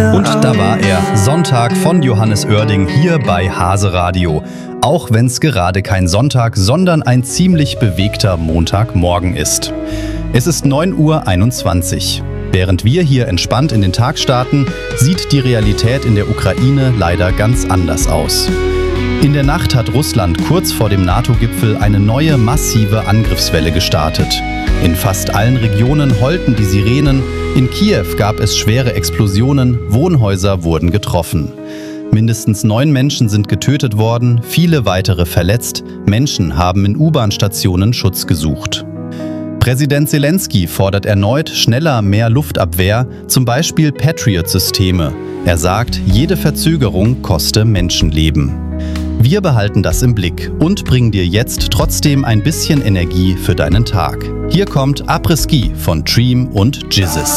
Und da war er, Sonntag von Johannes Oerding hier bei Hase Radio. Auch wenn es gerade kein Sonntag, sondern ein ziemlich bewegter Montagmorgen ist. Es ist 9:21 Uhr. Während wir hier entspannt in den Tag starten, sieht die Realität in der Ukraine leider ganz anders aus. In der Nacht hat Russland kurz vor dem NATO-Gipfel eine neue massive Angriffswelle gestartet. In fast allen Regionen heulten die Sirenen, in Kiew gab es schwere Explosionen, Wohnhäuser wurden getroffen. Mindestens 9 Menschen sind getötet worden, viele weitere verletzt, Menschen haben in U-Bahn-Stationen Schutz gesucht. Präsident Selenskyj fordert erneut schneller mehr Luftabwehr, zum Beispiel Patriot-Systeme. Er sagt, jede Verzögerung koste Menschenleben. Wir behalten das im Blick und bringen dir jetzt trotzdem ein bisschen Energie für deinen Tag. Hier kommt Après-Ski von Dream und Jizzes.